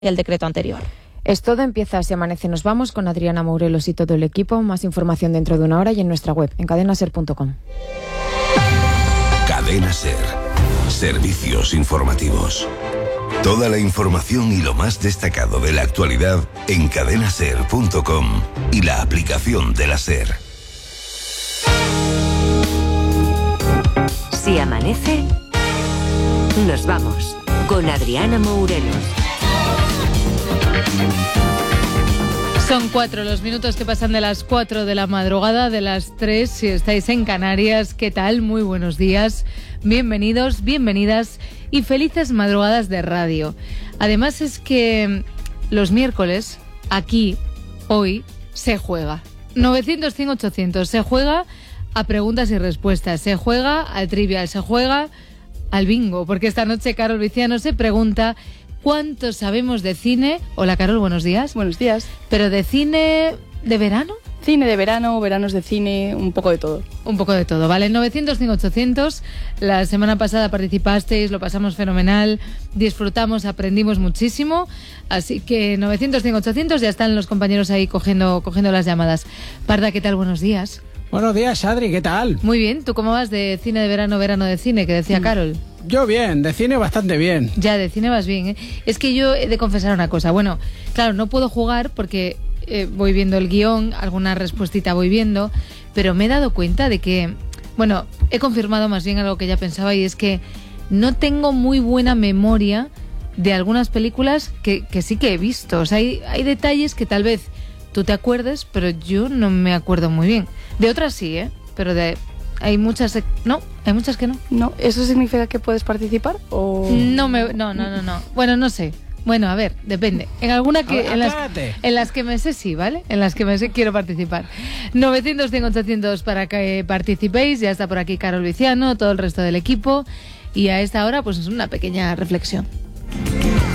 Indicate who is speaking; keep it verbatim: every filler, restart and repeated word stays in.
Speaker 1: el decreto anterior.
Speaker 2: Es todo, empieza Así Amanece. Nos vamos con Adriana Morelos y todo el equipo. Más información dentro de una hora y en nuestra web, en cadena ser punto com.
Speaker 3: Cadena Ser. Servicios informativos. Toda la información y lo más destacado de la actualidad en cadena ser punto com y la aplicación de la SER.
Speaker 4: Si amanece, nos vamos con Adriana Morelos.
Speaker 5: Son cuatro los minutos que pasan de las cuatro de la madrugada, de las tres si estáis en Canarias. ¿Qué tal? Muy buenos días. Bienvenidos, bienvenidas y felices madrugadas de radio. Además es que los miércoles, aquí, hoy, se juega. novecientos, cien, ochocientos. Se juega a preguntas y respuestas. Se juega al trivial. Se juega al bingo. Porque esta noche Carol Viciano se pregunta ¿cuánto sabemos de cine? Hola, Carol, buenos días.
Speaker 6: Buenos días.
Speaker 5: ¿Pero de cine de verano?
Speaker 6: Cine de verano, veranos de cine, un poco de todo.
Speaker 5: Un poco de todo, ¿vale? novecientos, cien, ochocientos. La semana pasada participasteis, lo pasamos fenomenal, disfrutamos, aprendimos muchísimo. Así que novecientos, cien, ochocientos, ya están los compañeros ahí cogiendo, cogiendo las llamadas. Parda, ¿qué tal? Buenos días.
Speaker 7: Buenos días, Adri, ¿qué tal?
Speaker 5: Muy bien, ¿tú cómo vas de cine de verano, verano de cine, que decía Carol?
Speaker 7: Yo bien, de cine bastante bien.
Speaker 5: Ya, de cine vas bien, ¿eh? Es que yo he de confesar una cosa. Bueno, claro, no puedo jugar porque eh, voy viendo el guión, alguna respuestita voy viendo, pero me he dado cuenta de que, bueno, he confirmado más bien algo que ya pensaba, y es que no tengo muy buena memoria de algunas películas que, que sí que he visto. O sea, hay, hay detalles que tal vez tú te acuerdes, pero yo no me acuerdo muy bien. De otras sí, ¿eh? Pero de... Hay muchas... No, hay muchas que no.
Speaker 6: No, ¿eso significa que puedes participar? O...
Speaker 5: No, me, no, no, no, no. Bueno, no sé. Bueno, a ver, depende. En alguna que... En las, en las que me sé sí, ¿vale? En las que me sé quiero participar. novecientos, cien, ochocientos para que participéis. Ya está por aquí Carol Viciano, todo el resto del equipo. Y a esta hora, pues es una pequeña reflexión.